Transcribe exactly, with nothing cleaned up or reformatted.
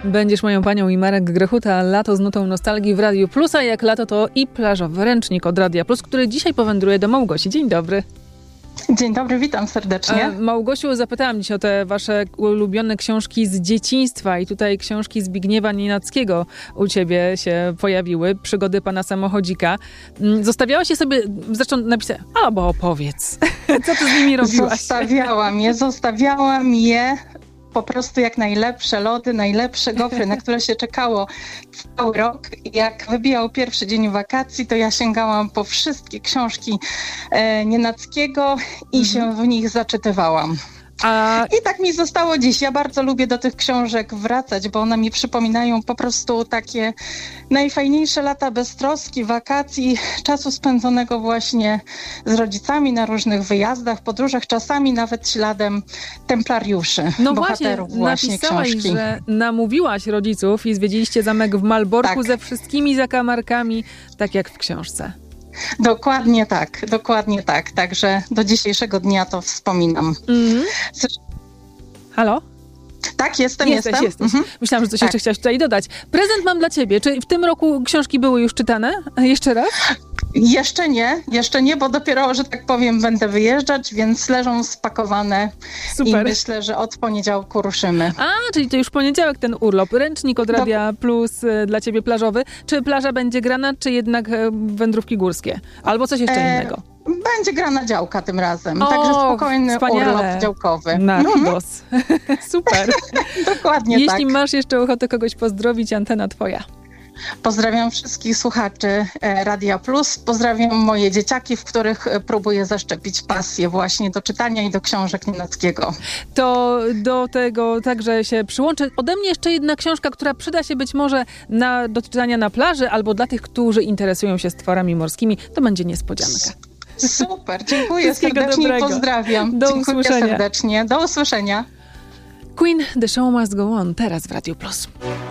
Będziesz moją panią i Marek Grechuta. Lato z nutą nostalgii w Radiu Plus, a jak lato to i plażowy ręcznik od Radia Plus, który dzisiaj powędruje do Małgosi. Dzień dobry. Dzień dobry, witam serdecznie. E, Małgosiu, zapytałam dziś o te wasze ulubione książki z dzieciństwa i tutaj książki Zbigniewa Nienackiego u ciebie się pojawiły. Przygody pana samochodzika. Zostawiałaś je sobie, zresztą napisałam, albo opowiedz. Co ty z nimi robiłaś? Zostawiałam je, zostawiałam je. Po prostu jak najlepsze lody, najlepsze gofry, na które się czekało cały rok. Jak wybijał pierwszy dzień wakacji, to ja sięgałam po wszystkie książki e, Nienackiego i mhm. się w nich zaczytywałam. A... I tak mi zostało dziś. Ja bardzo lubię do tych książek wracać, bo one mi przypominają po prostu takie najfajniejsze lata beztroski, wakacji, czasu spędzonego właśnie z rodzicami na różnych wyjazdach, podróżach, czasami nawet śladem templariuszy, no bohaterów właśnie, właśnie napisałaś, książki. Że namówiłaś rodziców i zwiedziliście zamek w Malborku tak. ze wszystkimi zakamarkami, tak jak w książce. Dokładnie tak, dokładnie tak. Także do dzisiejszego dnia to wspominam. Mm. Halo? Tak, jestem, jesteś, jestem. Jesteś. Mhm. Myślałam, że coś tak. jeszcze chciałaś tutaj dodać. Prezent mam dla ciebie. Czy w tym roku książki były już czytane? Jeszcze raz? Jeszcze nie, jeszcze nie, bo dopiero, że tak powiem, będę wyjeżdżać, więc leżą spakowane. Super. I myślę, że od poniedziałku ruszymy. A, czyli to już poniedziałek ten urlop. Ręcznik od Radia Do... Plus y, dla ciebie plażowy. Czy plaża będzie grana, czy jednak y, wędrówki górskie? Albo coś jeszcze e... innego? Będzie grana działka tym razem, o, także spokojny wspaniale. urlop działkowy. Na Rodos. Super. Dokładnie Jeśli tak. Jeśli masz jeszcze ochotę kogoś pozdrowić, antena twoja. Pozdrawiam wszystkich słuchaczy Radia Plus. Pozdrawiam moje dzieciaki, w których próbuję zaszczepić pasję właśnie do czytania i do książek Nienackiego. To do tego także się przyłączę. Ode mnie jeszcze jedna książka, która przyda się być może na, do czytania na plaży albo dla tych, którzy interesują się stworami morskimi. To będzie niespodzianka. Super, dziękuję serdecznie i pozdrawiam. Do dziękuję usłyszenia. serdecznie. Do usłyszenia. Queen, The Show Must Go On, teraz w Radiu Plus.